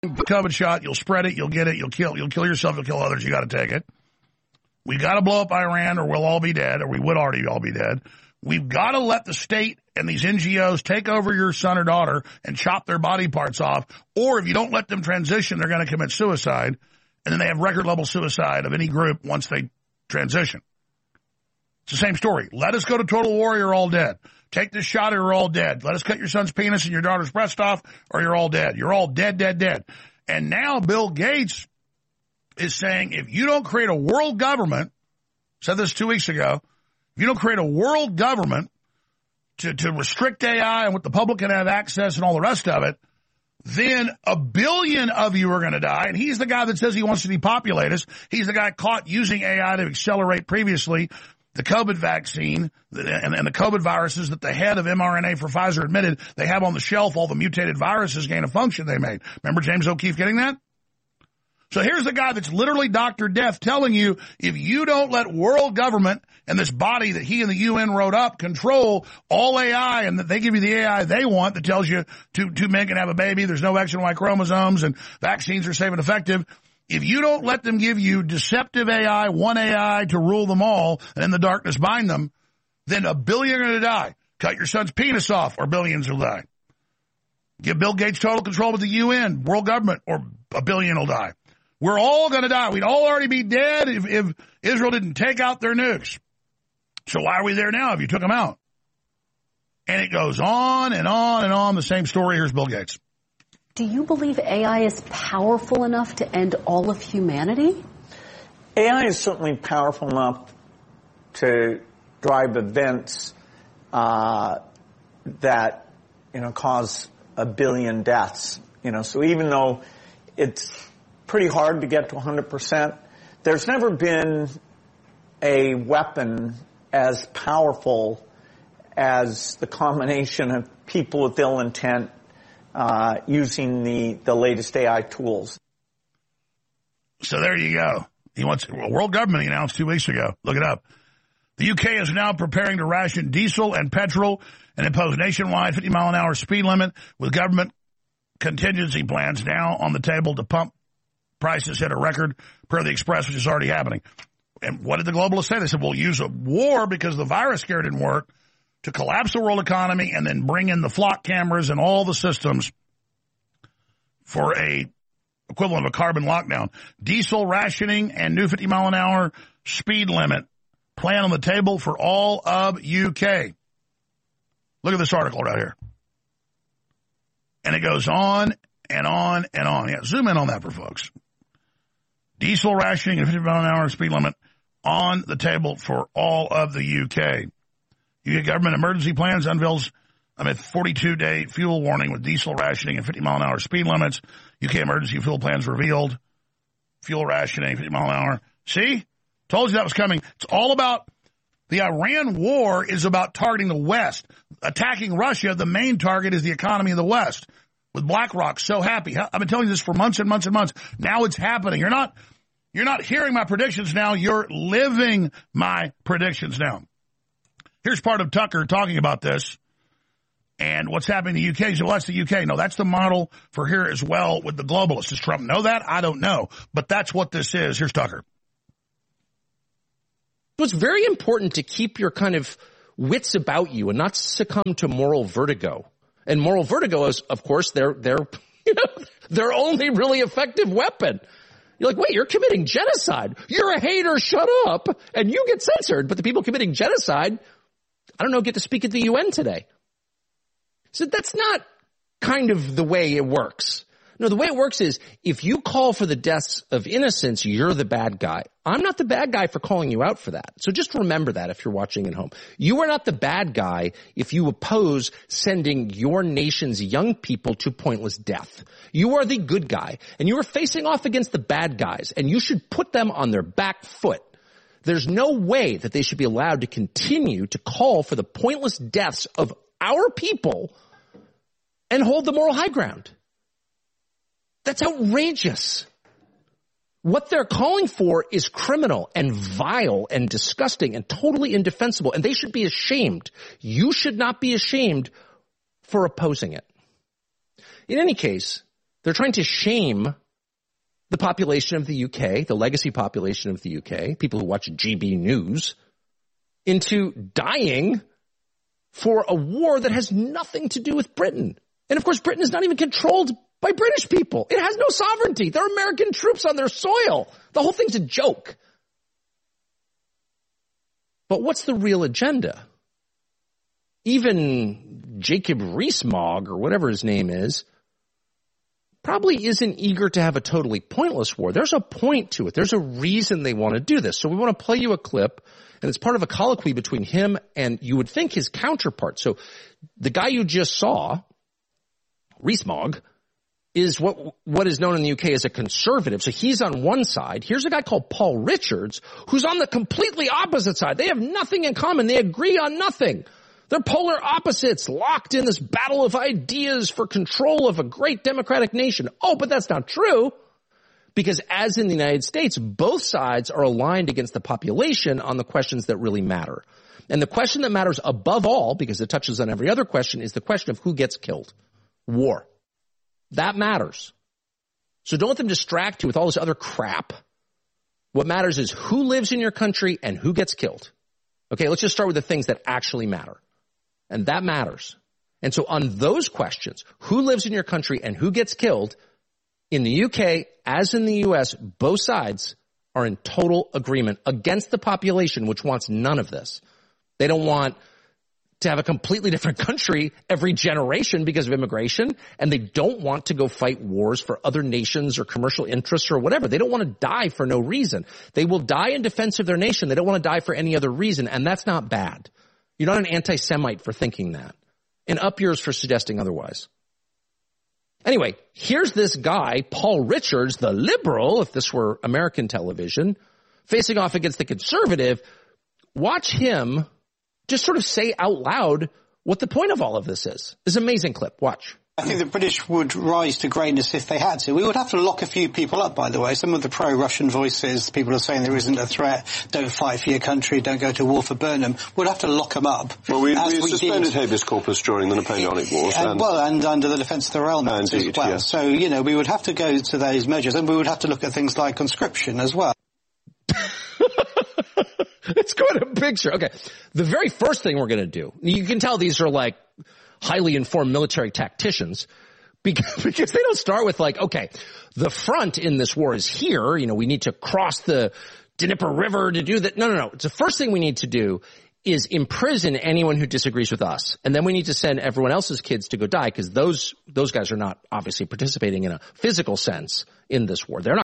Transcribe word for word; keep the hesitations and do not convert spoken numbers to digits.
COVID shot, you'll spread it, you'll get it, you'll kill, you'll kill yourself, you'll kill others, you got to take it. We got to blow up Iran or we'll all be dead, or we would already all be dead. We've got to let the state and these N G Os take over your son or daughter and chop their body parts off, or if you don't let them transition, they're going to commit suicide, and then they have record level suicide of any group once they transition. It's the same story. Let us go to total war, you're all dead. Take this shot or you're all dead. Let us cut your son's penis and your daughter's breast off or you're all dead. You're all dead, dead, dead. And now Bill Gates is saying if you don't create a world government, said this two weeks ago, if you don't create a world government to, to restrict A I and what the public can have access and all the rest of it, then a billion of you are going to die. And he's the guy that says he wants to depopulate us. He's the guy caught using A I to accelerate previously the COVID vaccine and, and the COVID viruses that the head of mRNA for Pfizer admitted they have on the shelf, all the mutated viruses gain of function they made. Remember James O'Keefe getting that? So here's the guy that's literally Doctor Death telling you if you don't let world government and this body that he and the U N wrote up control all A I and that they give you the A I they want that tells you two, two men can have a baby, there's no X and Y chromosomes, and vaccines are safe and effective. If you don't let them give you deceptive A I, one A I to rule them all, and in the darkness bind them, then a billion are going to die. Cut your son's penis off, or billions will die. Give Bill Gates total control with the U N, world government, or a billion will die. We're all going to die. We'd all already be dead if, if Israel didn't take out their nukes. So why are we there now if you took them out? And it goes on and on and on. The same story. Here's Bill Gates. Do you believe A I is powerful enough to end all of humanity? A I is certainly powerful enough to drive events uh, that, you know, cause a billion deaths. You know, so even though it's pretty hard to get to one hundred percent, there's never been a weapon as powerful as the combination of people with ill intent Uh, using the, the latest A I tools. So there you go. He wants well, world government, he announced two weeks ago. Look it up. The U K is now preparing to ration diesel and petrol and impose nationwide fifty mile an hour speed limit with government contingency plans now on the table to pump prices hit a record per the Express, which is already happening. And what did the globalists say? They said, we'll use a war because the virus scare didn't work to collapse the world economy and then bring in the flock cameras and all the systems for a equivalent of a carbon lockdown. Diesel rationing and new fifty mile an hour speed limit plan on the table for all of U K. Look at this article right here. And it goes on and on and on. Yeah, zoom in on that for folks. Diesel rationing and fifty mile an hour speed limit on the table for all of the U K. U K government emergency plans unveils a forty-two day fuel warning with diesel rationing and fifty mile an hour speed limits. U K emergency fuel plans revealed. Fuel rationing, fifty mile an hour. See? Told you that was coming. It's all about the Iran war is about targeting the West. Attacking Russia, the main target is the economy of the West. With BlackRock so happy. I've been telling you this for months and months and months. Now it's happening. You're not, you're not hearing my predictions now. You're living my predictions now. Here's part of Tucker talking about this and what's happening in the U K. So, well, that's the U K. No, that's the model for here as well with the globalists. Does Trump know that? I don't know. But that's what this is. Here's Tucker. So it's very important to keep your kind of wits about you and not succumb to moral vertigo. And moral vertigo is, of course, their, their, you know, their only really effective weapon. You're like, wait, you're committing genocide. You're a hater. Shut up. And you get censored. But the people committing genocide, I don't know, get to speak at the U N today. So that's not kind of the way it works. No, the way it works is if you call for the deaths of innocents, you're the bad guy. I'm not the bad guy for calling you out for that. So just remember that if you're watching at home. You are not the bad guy if you oppose sending your nation's young people to pointless death. You are the good guy, and you are facing off against the bad guys, and you should put them on their back foot. There's no way that they should be allowed to continue to call for the pointless deaths of our people and hold the moral high ground. That's outrageous. What they're calling for is criminal and vile and disgusting and totally indefensible, and they should be ashamed. You should not be ashamed for opposing it. In any case, They're trying to shame the population of the U K, the legacy population of the U K, people who watch G B News, into dying for a war that has nothing to do with Britain. And of course, Britain is not even controlled by British people. It has no sovereignty. There are American troops on their soil. The whole thing's a joke. But what's the real agenda? Even Jacob Rees-Mogg, or whatever his name is, probably isn't eager to have a totally pointless war. There's a point to it. There's a reason they want to do this. So we want to play you a clip, and it's part of a colloquy between him and, you would think, his counterpart. So the guy you just saw, Rees-Mogg, is what what is known in the U K as a conservative. So he's on one side. Here's a guy called Paul Richards, who's on the completely opposite side. They have nothing in common. They agree on nothing. They're polar opposites, locked in this battle of ideas for control of a great democratic nation. Oh, but that's not true. Because as in the United States, both sides are aligned against the population on the questions that really matter. And the question that matters above all, because it touches on every other question, is the question of who gets killed. War. That matters. So don't let them distract you with all this other crap. What matters is who lives in your country and who gets killed. Okay, let's just start with the things that actually matter. And that matters. And so on those questions, who lives in your country and who gets killed, in the U K, as in the U S, both sides are in total agreement against the population, which wants none of this. They don't want to have a completely different country every generation because of immigration, and they don't want to go fight wars for other nations or commercial interests or whatever. They don't want to die for no reason. They will die in defense of their nation. They don't want to die for any other reason, and that's not bad. You're not an anti-Semite for thinking that, and up yours for suggesting otherwise. Anyway, here's this guy, Paul Richards, the liberal, if this were American television, facing off against the conservative. Watch him just sort of say out loud what the point of all of this is. This amazing clip. Watch. I think the British would rise to greatness if they had to. We would have to lock a few people up, by the way. Some of the pro-Russian voices, people are saying there isn't a threat, don't fight for your country, don't go to war for Burnham. We'd have to lock them up. Well, we, we, we suspended did. habeas corpus during the Napoleonic Wars. And, and, well, and under the Defence of the Realm Act as well. Yeah. So, you know, we would have to go to those measures, and we would have to look at things like conscription as well. It's quite a picture. Okay. The very first thing we're going to do, you can tell these are like highly informed military tacticians because, because they don't start with like, okay, the front in this war is here. You know, we need to cross the Dnieper River to do that. No, no, no. It's the first thing we need to do is imprison anyone who disagrees with us. And then we need to send everyone else's kids to go die because those, those guys are not obviously participating in a physical sense in this war. They're not